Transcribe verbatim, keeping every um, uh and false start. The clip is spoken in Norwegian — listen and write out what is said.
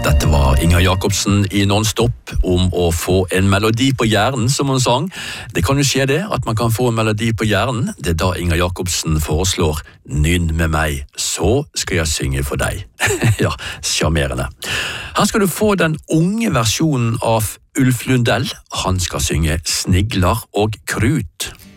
Dette var Inger Jacobsen i Non-Stop om å få en melodi på hjernen, som hun sang. Det kan jo skje det, at man kan få en melodi på hjernen. Det er da Inger Jacobsen foreslår «Nynn med meg, så skal jeg synge for deg». Ja, charmerende. Her skal du få den unge versjonen av Ulf Lundell. Han skal synge «Snigler og krut».